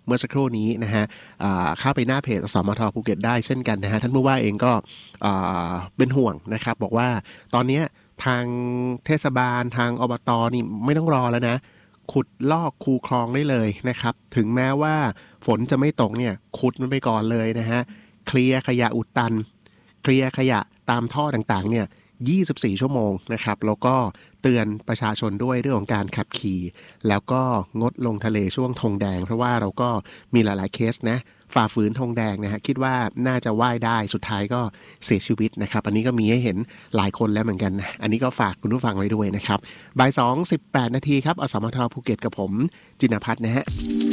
มื่อสักครู่นี้นะฮะเข้าไปหน้าเพจสมทภูเก็ตได้เช่นกันนะฮะท่านผู้ว่าเองก็เป็นห่วงนะครับบอกว่าตอนนี้ทางเทศบาลทางอบตนี่ไม่ต้องรอแล้วนะขุดลอกคูคลองได้เลยนะครับถึงแม้ว่าฝนจะไม่ตกเนี่ยขุดมันไปก่อนเลยนะฮะเคลียร์ขยะอุดตันเคลียร์ขยะตามท่อต่างๆเนี่ย24 ชั่วโมงนะครับแล้วก็เตือนประชาชนด้วยเรื่องของการขับขี่แล้วก็งดลงทะเลช่วงธงแดงเพราะว่าเราก็มีหลายๆเคสนะฝ่าฝืนธงแดงนะฮะคิดว่าน่าจะว่ายได้สุดท้ายก็เสียชีวิตนะครับอันนี้ก็มีให้เห็นหลายคนแล้วเหมือนกันนะอันนี้ก็ฝากคุณผู้ฟังไว้ด้วยนะครับบ่าย 2:18 นาทีครับอสมทภูเก็ตกับผมจินภัทรนะฮะ